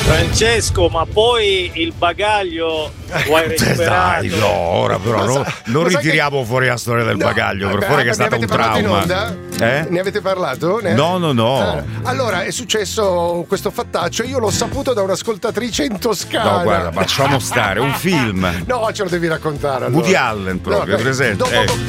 Francesco, ma poi il bagaglio lo hai recuperato? Dai, no, ora però non ritiriamo fuori la storia del bagaglio, per fuori che è stato un trauma. Ne avete parlato? No. Allora, è successo questo fattaccio, io l'ho saputo da un'ascoltatrice in Toscana. No, guarda, lasciamo stare, un film. No, ce lo devi raccontare allora. Woody Allen proprio, presente.